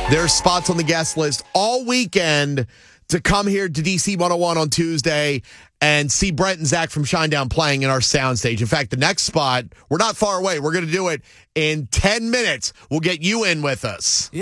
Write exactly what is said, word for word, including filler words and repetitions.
There's spots on the guest list all weekend to come here to D C one oh one on Tuesday and see Brent and Zach from Shinedown playing in our soundstage. In fact, the next spot, we're not far away. We're going to do it in ten minutes. We'll get you in with us.